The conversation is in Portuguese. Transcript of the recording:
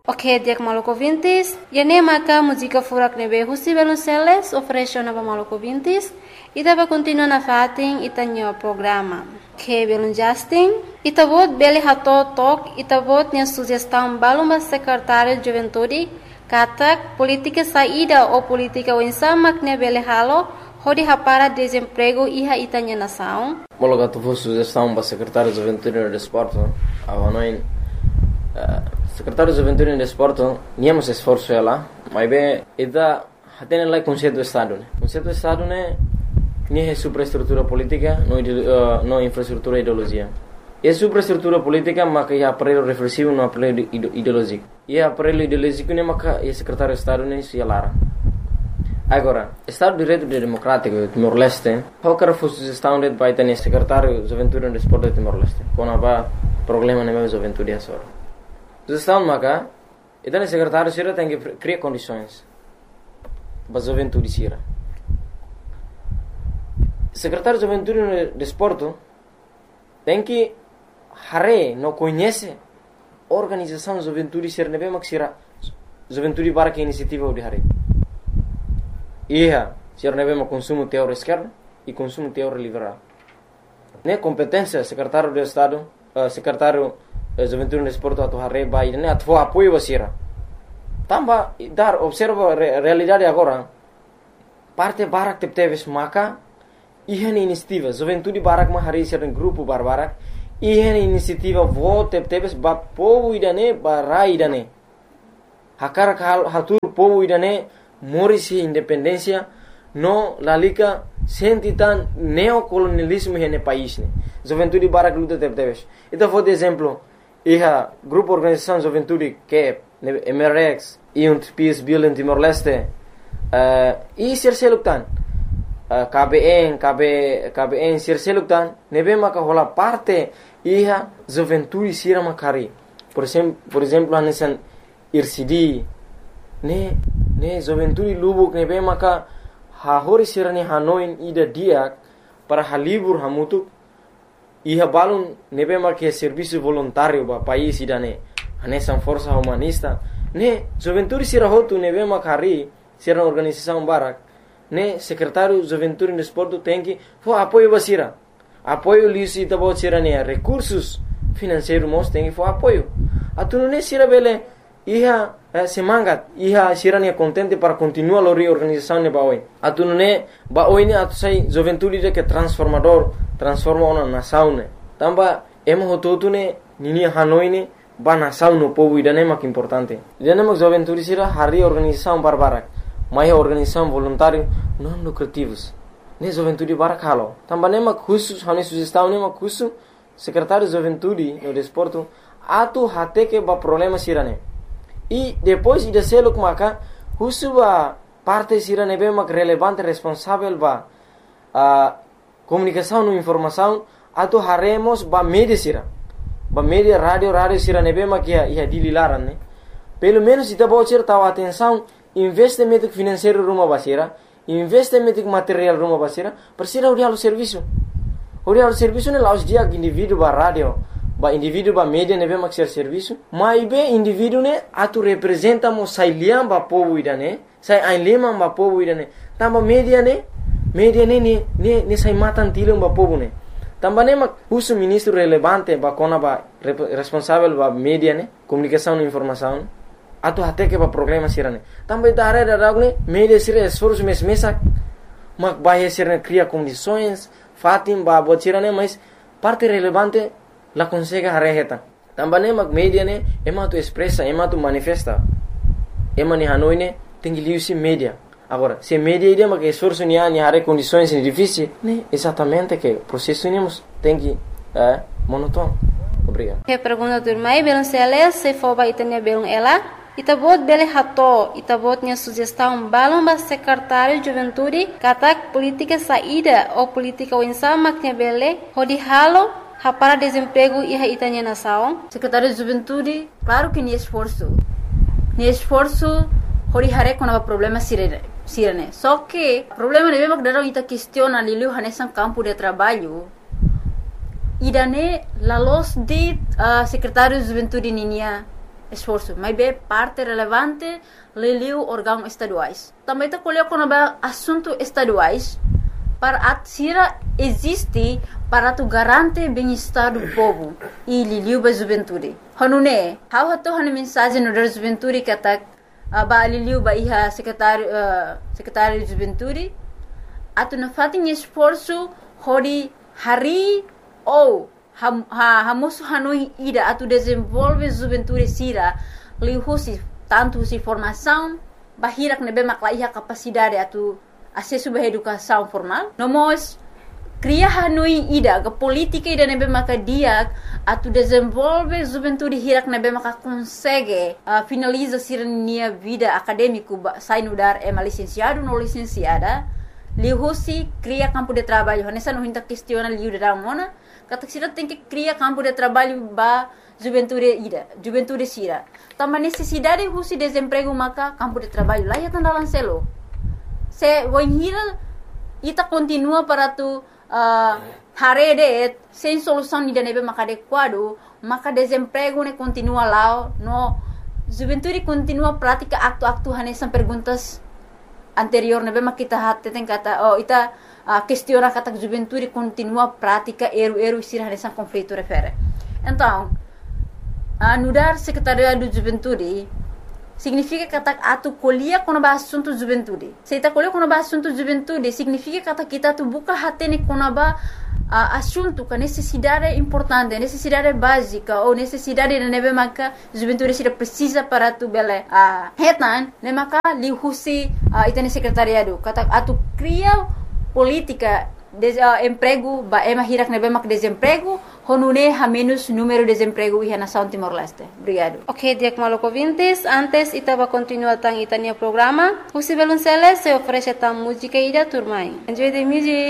Ok, dia Maluco Vintes. E nem maca música furak nebe husi Velonceles oferece nova Maluco Vintes. E dava continua na fatin itanyo programa. Que Velon Justin. Itavot beli hato tok. Itavot nia sugestão baluma secretário de Juventude. Katak política saída ou política wensamak ne beli halo. Hodi hapara desemprego iha itanya nação. Mologato foi sugestão para secretário de Juventude e Desporto. Avanoin secretário de Juventude e Desporto, niamos esforço lá, mas bem, ida tem lá conceito do Estado, né? Conceito do Estado né, nem é superestrutura política, não infraestrutura ideologia. É superestrutura política, mas é aparelho reflexivo, não aparelho ideológico. E aparelho ideológico né, mas é secretário de Estado né, se alara. Agora, Estado de Direito Democrático Timor-Leste, qualquer sugestão de vai ter secretário de Juventude e Desporto de Timor-Leste, quando há problema na minha juventude é só. Sugestão maka, então o secretário Sira tem que criar condições para a juventude Sira. Secretário de Juventude e Desporto tem que não conhece a organização de juventude Sira, não é mais Sira juventude para que iniciativa de Hare. Sira não é mais consumo teórico esquerdo e consumo teórico liberal. Né competência secretário de Estado, secretário Juventude no Desporto atau Hare Bai ini atau apoio basira. Tambah dar observa realidade agora. Parte barak tepteves maka ihan inisiativa Juventude barak mahari sering grupo barbarak ihan inisiativa vo tepteves ba povo idane barai idane. Hakar hatur povo idane morisi independência no lalika sentitan neocolonialismo hene país ne. Juventude barak luta tepteves. Itu for exemplo grupo organização Juventude que MRX e Peace Building Timor-Leste e Sirseluktan KBN Sirseluktan nebe maka hola parte Juventude Sira Makari por exemplo anesan IRCD ne Juventude Lubuk nebe maka hahori sirani Hanoi ida diak para halibur hamutuk balun nebe marque serviço voluntário ba país idane anesan força humanista ne juventude sira hotu nebe makari sira organização barak ne secretário juventude e desporto tem que apoio basira apoio lisi tabo sira ne recursos financeiros mos tem que apoio atunu ne sira bele semangat sira ne contente para continuar a organização ne baoi atunu ne baoi ne atusai juventude que transforma uma nação ne tamba hototu ne nini Hanoi ne ba nação no povo idane mak importante idane mak juventude sira hari organização barbarak mai organização voluntário não lucrativos ne juventude barak halo tamba ne mak khusus hane sugestão ne mak khusus secretário de juventude no desporto atu hate que ba problema sira ne e depois ida seluk maka khusus ba parte sira ne be mak relevante responsável ba comunicação e informação atau haremos ba media sira ba media radio sira nebe makia ia dililaran ne pelo menos ita bocir tahu atenção investimento financeiro rumah basira investimento material rumah basira persira urial serviço ne laus dia indivíduo ba radio ba indivíduo ba media nebe maksir serviço mai be indivíduo ne atu representa mo sai liam ba povo idane sai ainlema ba povo idane tamba media ne sai matan tilung ba povo ne tambah mak usu ministro relevante ba kona ba responsável ba media ne comunicação e informação atu hate que ba problema sirane tambah dare ne media sira esforço mesak mak bahia sirane cria condições fatim ba botirane mas parte relevante la consegue hareheta tambah mak media ne tu expressa tu manifesta ni Hanoi ne tengi liusi media. Agora, se media ideia mas que esforço ni hare condições difíceis, né? Exatamente que o processo tem que monótono. Obrigado. Que pergunta do irmão, Velonceles, se for vai ter belum ela, itabot bele hato, itabot nia sugestão balão ba secretário de juventude, katak política saída ou política winsama que bele, hodi halo, para desemprego e itanya nação. Secretário de juventude, claro que ni esforço, hori hare com o problema sirene. Só que o problema de mesmo que darão ita questiona liu hanesan campo de trabalho. Idane la los de secretário de juventude ninia esforço, mas é parte relevante liliu órgãos estaduais. Também está colhendo quando assuntos estaduais para a sira existe para tu garante bem-estar do povo e liliu ba juventude. Hanune, how hato hana mensagem no da juventude que atak ba liliu ba iha secretário de juventude atu na fatin esforço hori hari ou hamoso hanui ida atu desenvolve juventude sira lihusi tanto si formação bahirak nebe maklaiha capacidade atu acesso à educação formal nomos cria hanui ida ke politika ida nebe maka dia atu desenvolve juventude hirak nebe maka consegue finaliza sirnia vida acadêmico sai no dar licenciado no licenciada lihusi cria campo de trabalho nessa não hinta questiona liu da mona kata sira tem que criar campo de trabalho ba juventude sira também necessidade husi desemprego maka campo de trabalho lá ya tanda lancelo se voinhira ita continua para tu harede sem solução ni nebe maka adequado maka desemprego ne continua lá no juventude continua prática acto hanesan perguntas anterior nebe maka kita hatte tem kata ita questiona kata juventude continua prática eru sira hanesan conflito refere então anudar secretariado de juventude significa kata atu colhia quando ba assunto juventude se ita colhia quando ba assunto juventude significa kata kita tu buka hatene quando ba assunto que necessidade importante necessidade básica ou necessidade de nebe maka juventude sira precisa para tu bele hetan ne maka lihusi itane secretariado kata atu cria política emprego ba hirak nebe mak desemprego honune ha menos número de desemprego e nação Timor-Leste. Obrigado. Ok, Diak Maloko Vintes, antes itaba continua tang itania programa. Husi Belunceles se oferece tang música ida turmai. Enjoy the music.